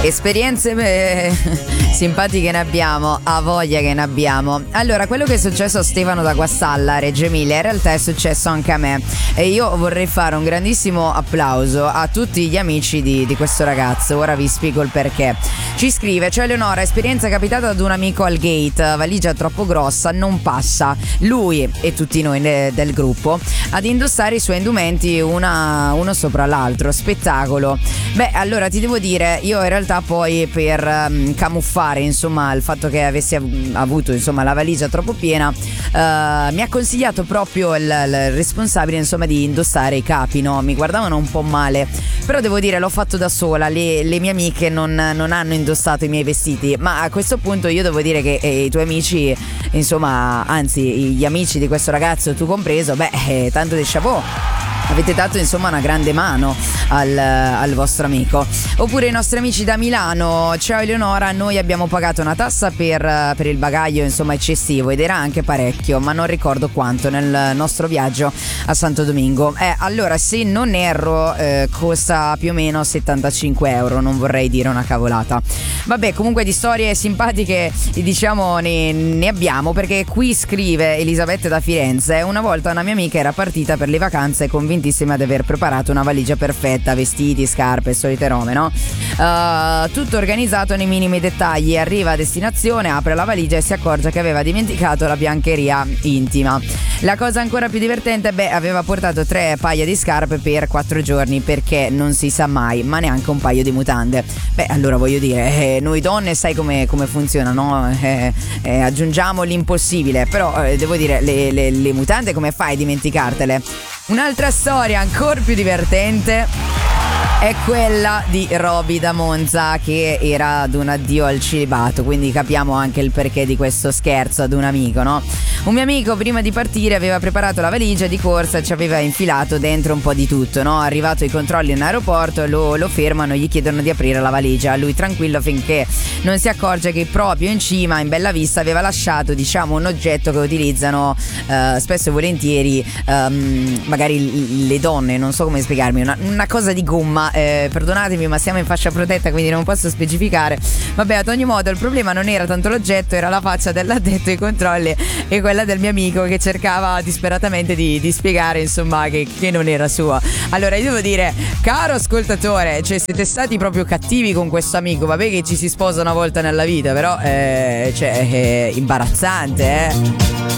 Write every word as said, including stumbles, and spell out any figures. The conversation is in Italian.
Esperienze eh, simpatiche ne abbiamo, a voglia che ne abbiamo. Allora, quello che è successo a Stefano da Guastalla, Reggio Emilia, in realtà è successo anche a me, e io vorrei fare un grandissimo applauso a tutti gli amici di, di questo ragazzo. Ora vi spiego il perché. Ci scrive: ciao Eleonora, esperienza capitata ad un amico al gate, valigia troppo grossa, non passa. Lui e tutti noi ne, del gruppo ad indossare i suoi indumenti una, uno sopra l'altro, spettacolo. Beh, allora ti devo dire, io in realtà poi per um, camuffare insomma il fatto che avessi av- avuto insomma la valigia troppo piena, uh, mi ha consigliato proprio il, il responsabile insomma di indossare i capi, no? Mi guardavano un po' male, però devo dire l'ho fatto da sola, le, le mie amiche non, non hanno indossato i miei vestiti, ma a questo punto io devo dire che eh, i tuoi amici, insomma, anzi gli amici di questo ragazzo, tu compreso, beh, eh, tanto di chapeau. Avete dato insomma una grande mano al, al vostro amico. Oppure i nostri amici da Milano: ciao Eleonora, noi abbiamo pagato una tassa per, per il bagaglio insomma eccessivo, ed era anche parecchio, ma non ricordo quanto, nel nostro viaggio a Santo Domingo. Eh, allora, se non erro, eh, costa più o meno settantacinque euro, non vorrei dire una cavolata. Vabbè, comunque di storie simpatiche diciamo ne, ne abbiamo, perché qui scrive Elisabetta da Firenze: una volta una mia amica era partita per le vacanze convintissima di aver preparato una valigia perfetta, vestiti, scarpe, solite robe, no? Uh, tutto organizzato nei minimi dettagli. Arriva a destinazione, apre la valigia e si accorge che aveva dimenticato la biancheria intima. La cosa ancora più divertente, beh, aveva portato tre paia di scarpe per quattro giorni, perché non si sa mai, ma neanche un paio di mutande. Beh, allora voglio dire, eh, noi donne sai come, come funziona, no? Eh, eh, aggiungiamo l'impossibile, però eh, devo dire, le, le, le mutande come fai a dimenticartele? Un'altra storia ancora più divertente è quella di Roby da Monza, che era ad un addio al celibato, quindi capiamo anche il perché di questo scherzo ad un amico, no? Un mio amico prima di partire aveva preparato la valigia di corsa e ci aveva infilato dentro un po' di tutto, no? Arrivato i controlli in aeroporto, lo, lo fermano e gli chiedono di aprire la valigia. Lui tranquillo finché non si accorge che proprio in cima, in bella vista, aveva lasciato diciamo un oggetto che utilizzano uh, spesso e volentieri um, magari le donne, non so come spiegarmi, una, una cosa di gomma. Eh, perdonatemi, ma siamo in fascia protetta, quindi non posso specificare. Vabbè, ad ogni modo il problema non era tanto l'oggetto, era la faccia dell'addetto ai controlli e quella del mio amico che cercava disperatamente di, di spiegare insomma che, che non era sua. Allora io devo dire, caro ascoltatore, cioè siete stati proprio cattivi con questo amico. Vabbè che ci si sposa una volta nella vita, però eh, cioè, è imbarazzante, eh